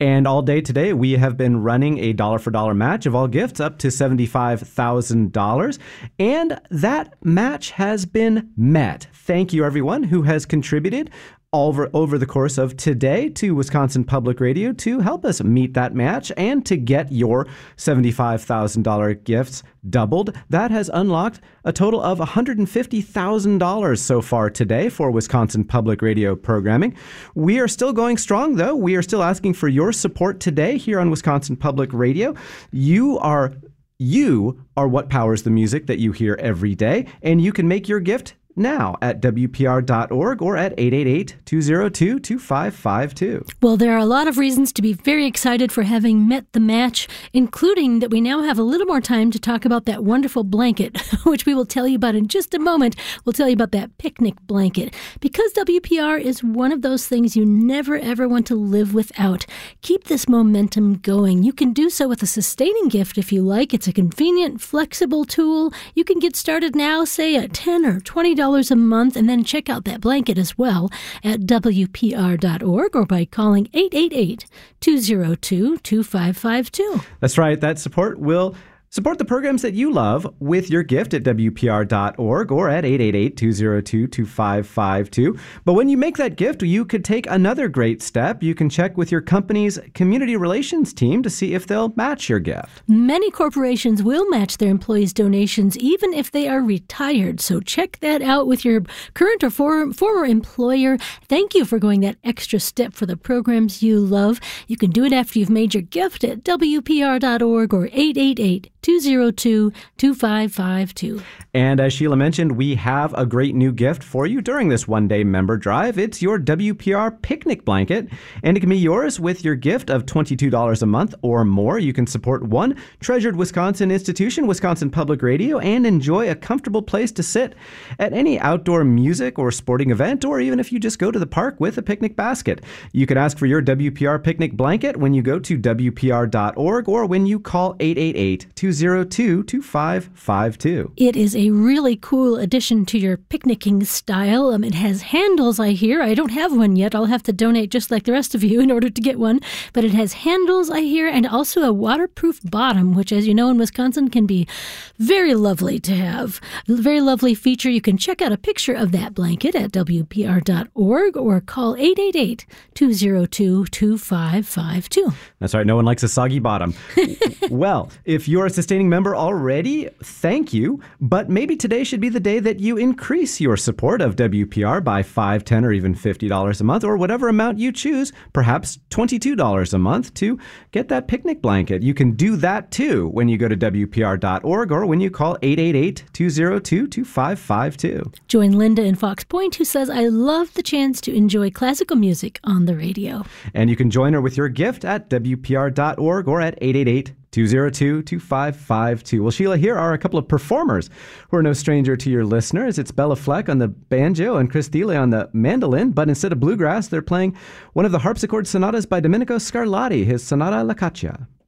And all day today, we have been running a dollar-for-dollar match of all gifts up to $75,000. And that match has been met. Thank you, everyone who has contributed over the course of today to Wisconsin Public Radio to help us meet that match and to get your $75,000 gifts doubled. That has unlocked a total of $150,000 so far today for Wisconsin Public Radio programming. We are still going strong, though. We are still asking for your support today here on Wisconsin Public Radio. You are what powers the music that you hear every day, and you can make your gift now at WPR.org or at 888-202-2552. Well, there are a lot of reasons to be very excited for having met the match, including that we now have a little more time to talk about that wonderful blanket, which we will tell you about in just a moment. We'll tell you about that picnic blanket. Because WPR is one of those things you never, ever want to live without. Keep this momentum going. You can do so with a sustaining gift if you like. It's a convenient, flexible tool. You can get started now, say at $10 or $20 a month, and then check out that blanket as well at WPR.org or by calling 888-202-2552. That's right. That support will support the programs that you love with your gift at WPR.org or at 888-202-2552. But when you make that gift, you could take another great step. You can check with your company's community relations team to see if they'll match your gift. Many corporations will match their employees' donations even if they are retired. So check that out with your current or former employer. Thank you for going that extra step for the programs you love. You can do it after you've made your gift at WPR.org or 888-202-2552. And as Sheila mentioned, we have a great new gift for you during this one-day member drive. It's your WPR picnic blanket, and it can be yours with your gift of $22 a month or more. You can support one treasured Wisconsin institution, Wisconsin Public Radio, and enjoy a comfortable place to sit at any outdoor music or sporting event, or even if you just go to the park with a picnic basket. You can ask for your WPR picnic blanket when you go to WPR.org or when you call 888-202-2552. It is a really cool addition to your picnicking style. It has handles, I hear. I don't have one yet. I'll have to donate just like the rest of you in order to get one. But it has handles, I hear, and also a waterproof bottom, which, as you know, in Wisconsin can be very lovely to have. A very lovely feature. You can check out a picture of that blanket at WPR.org or call 888-202-2552. That's right. No one likes a soggy bottom. Well, if you're a sustaining member already, thank you. But maybe today should be the day that you increase your support of WPR by $5, $10, or even $50 a month, or whatever amount you choose, perhaps $22 a month to get that picnic blanket. You can do that too when you go to WPR.org or when you call 888-202-2552. Join Linda in Fox Point, who says, I love the chance to enjoy classical music on the radio. And you can join her with your gift at WPR.org or at 888-202-2552. Well, Sheila, here are a couple of performers who are no stranger to your listeners. It's Bella Fleck on the banjo and Chris Thiele on the mandolin, but instead of bluegrass, they're playing one of the harpsichord sonatas by Domenico Scarlatti, his Sonata La Caccia.